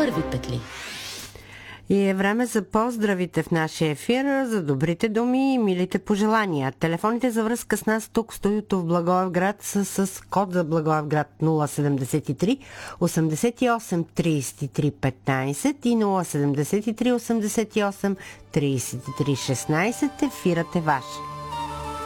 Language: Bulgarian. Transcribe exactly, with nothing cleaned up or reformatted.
първи петли. И е време за поздравите в нашия ефир, за добрите думи и милите пожелания. Телефоните за връзка с нас тук в студиото в Благоевград са с код за Благоевград нула седем три осемдесет и осем тридесет и три петнайсет и нула седем три осемдесет и осем тридесет и три шестнайсет. Ефирът е ваш.